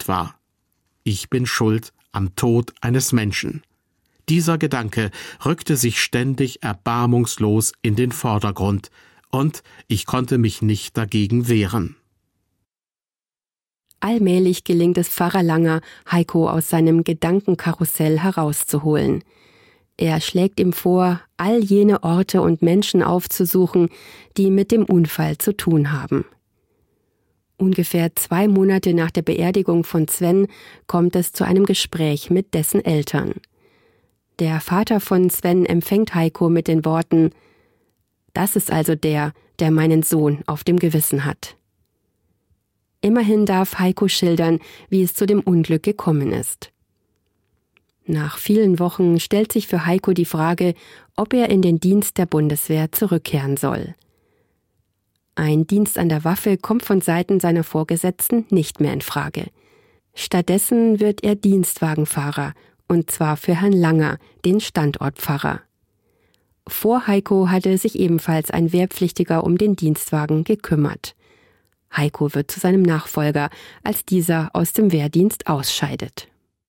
schuld war. Ich bin schuld am Tod eines Menschen. Dieser Gedanke rückte sich ständig erbarmungslos in den Vordergrund, und ich konnte mich nicht dagegen wehren. Allmählich gelingt es Pfarrer Langer, Heiko aus seinem Gedankenkarussell herauszuholen. Er schlägt ihm vor, all jene Orte und Menschen aufzusuchen, die mit dem Unfall zu tun haben. Ungefähr 2 Monate nach der Beerdigung von Sven kommt es zu einem Gespräch mit dessen Eltern. Der Vater von Sven empfängt Heiko mit den Worten: »Das ist also der meinen Sohn auf dem Gewissen hat.« Immerhin darf Heiko schildern, wie es zu dem Unglück gekommen ist. Nach vielen Wochen stellt sich für Heiko die Frage, ob er in den Dienst der Bundeswehr zurückkehren soll. Ein Dienst an der Waffe kommt von Seiten seiner Vorgesetzten nicht mehr in Frage. Stattdessen wird er Dienstwagenfahrer, und zwar für Herrn Langer, den Standortpfarrer. Vor Heiko hatte sich ebenfalls ein Wehrpflichtiger um den Dienstwagen gekümmert. Heiko wird zu seinem Nachfolger, als dieser aus dem Wehrdienst ausscheidet.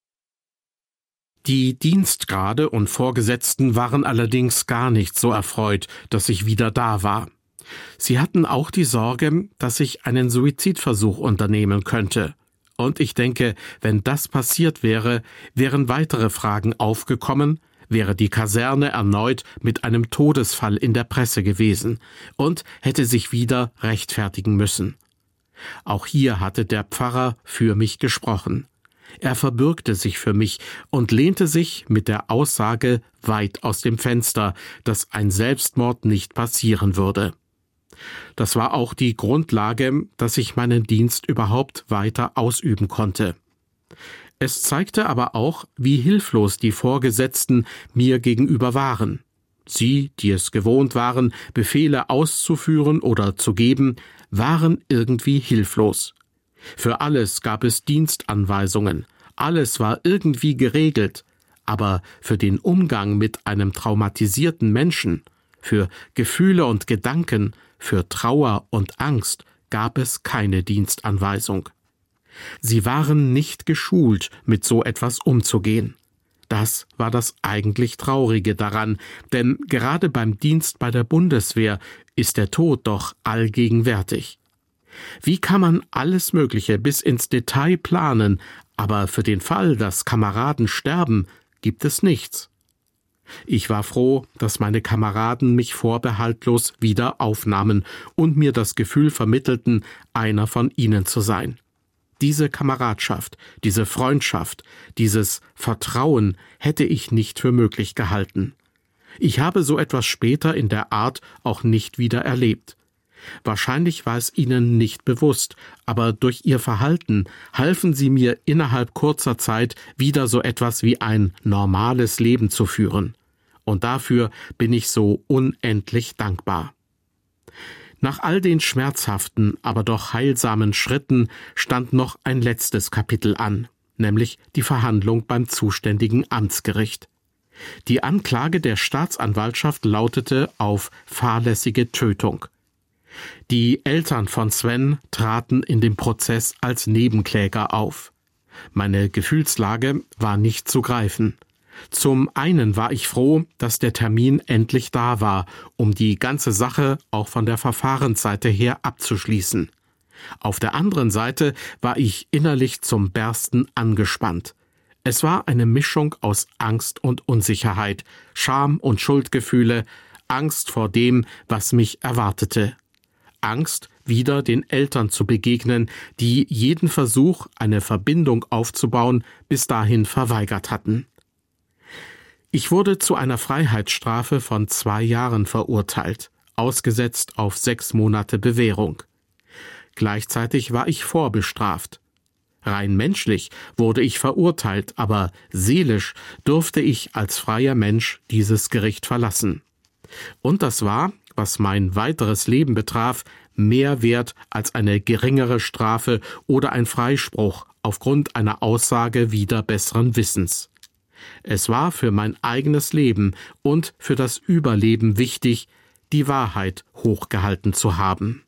Die Dienstgrade und Vorgesetzten waren allerdings gar nicht so erfreut, dass ich wieder da war. Sie hatten auch die Sorge, dass ich einen Suizidversuch unternehmen könnte. Und ich denke, wenn das passiert wäre, wären weitere Fragen aufgekommen, wäre die Kaserne erneut mit einem Todesfall in der Presse gewesen und hätte sich wieder rechtfertigen müssen. Auch hier hatte der Pfarrer für mich gesprochen. Er verbürgte sich für mich und lehnte sich mit der Aussage weit aus dem Fenster, dass ein Selbstmord nicht passieren würde. Das war auch die Grundlage, dass ich meinen Dienst überhaupt weiter ausüben konnte. Es zeigte aber auch, wie hilflos die Vorgesetzten mir gegenüber waren. Sie, die es gewohnt waren, Befehle auszuführen oder zu geben, waren irgendwie hilflos. Für alles gab es Dienstanweisungen, alles war irgendwie geregelt, aber für den Umgang mit einem traumatisierten Menschen, für Gefühle und Gedanken, für Trauer und Angst gab es keine Dienstanweisung. Sie waren nicht geschult, mit so etwas umzugehen. Das war das eigentlich Traurige daran, denn gerade beim Dienst bei der Bundeswehr ist der Tod doch allgegenwärtig. Wie kann man alles Mögliche bis ins Detail planen, aber für den Fall, dass Kameraden sterben, gibt es nichts? Ich war froh, dass meine Kameraden mich vorbehaltlos wieder aufnahmen und mir das Gefühl vermittelten, einer von ihnen zu sein. Diese Kameradschaft, diese Freundschaft, dieses Vertrauen hätte ich nicht für möglich gehalten. Ich habe so etwas später in der Art auch nicht wieder erlebt. Wahrscheinlich war es ihnen nicht bewusst, aber durch ihr Verhalten halfen sie mir innerhalb kurzer Zeit wieder so etwas wie ein normales Leben zu führen. Und dafür bin ich so unendlich dankbar. Nach all den schmerzhaften, aber doch heilsamen Schritten stand noch ein letztes Kapitel an, nämlich die Verhandlung beim zuständigen Amtsgericht. Die Anklage der Staatsanwaltschaft lautete auf fahrlässige Tötung. Die Eltern von Sven traten in dem Prozess als Nebenkläger auf. Meine Gefühlslage war nicht zu greifen. Zum einen war ich froh, dass der Termin endlich da war, um die ganze Sache auch von der Verfahrensseite her abzuschließen. Auf der anderen Seite war ich innerlich zum Bersten angespannt. Es war eine Mischung aus Angst und Unsicherheit, Scham und Schuldgefühle, Angst vor dem, was mich erwartete. Angst, wieder den Eltern zu begegnen, die jeden Versuch, eine Verbindung aufzubauen, bis dahin verweigert hatten. Ich wurde zu einer Freiheitsstrafe von 2 Jahren verurteilt, ausgesetzt auf 6 Monate Bewährung. Gleichzeitig war ich vorbestraft. Rein menschlich wurde ich verurteilt, aber seelisch durfte ich als freier Mensch dieses Gericht verlassen. Und das war, was mein weiteres Leben betraf, mehr wert als eine geringere Strafe oder ein Freispruch aufgrund einer Aussage wider besseren Wissens. Es war für mein eigenes Leben und für das Überleben wichtig, die Wahrheit hochgehalten zu haben.